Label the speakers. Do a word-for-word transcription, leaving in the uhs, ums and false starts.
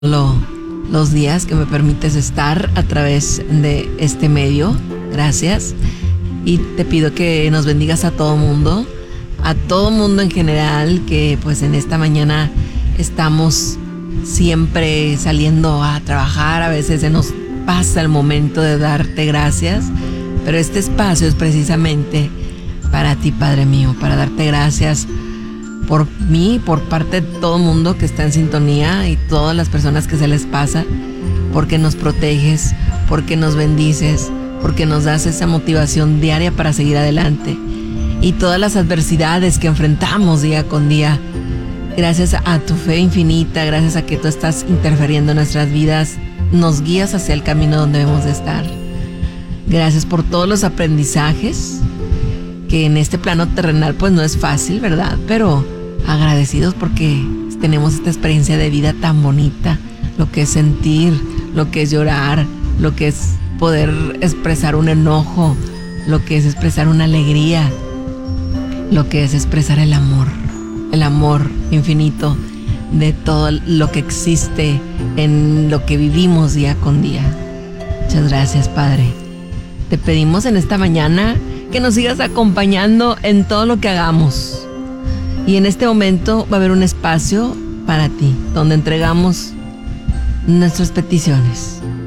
Speaker 1: lo- los días que me permites estar a través de este medio. Gracias. Y te pido que nos bendigas a todo mundo, a todo mundo en general, que pues en esta mañana estamos siempre saliendo a trabajar. A veces se nos pasa el momento de darte gracias, pero este espacio es precisamente para ti, Padre mío, para darte gracias por mí, por parte de todo el mundo que está en sintonía y todas las personas que se les pasa, porque nos proteges, porque nos bendices, porque nos das esa motivación diaria para seguir adelante y todas las adversidades que enfrentamos día con día. Gracias a tu fe infinita, gracias a que tú estás interfiriendo en nuestras vidas, nos guías hacia el camino donde debemos de estar. Gracias por todos los aprendizajes, que en este plano terrenal pues no es fácil, ¿verdad? Pero agradecidos porque tenemos esta experiencia de vida tan bonita, lo que es sentir, lo que es llorar, lo que es poder expresar un enojo, lo que es expresar una alegría, lo que es expresar el amor, el amor infinito de todo lo que existe en lo que vivimos día con día. Muchas gracias, Padre. Te pedimos en esta mañana que nos sigas acompañando en todo lo que hagamos. Y en este momento va a haber un espacio para ti, donde entregamos nuestras peticiones.